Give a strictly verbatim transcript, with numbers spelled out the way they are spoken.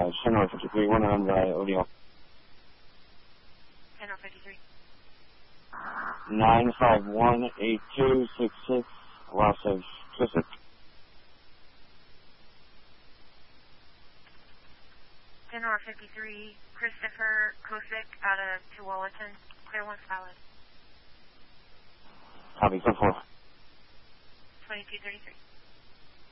uh, Senor fifty-three, one on by O'Neill. Senor fifty-three. nine five one eight two six six, loss of Kissick. Senor fifty-three, Christopher Kosick out of Tualatin, clear one solid. Copy, ten four. twenty-two thirty-three.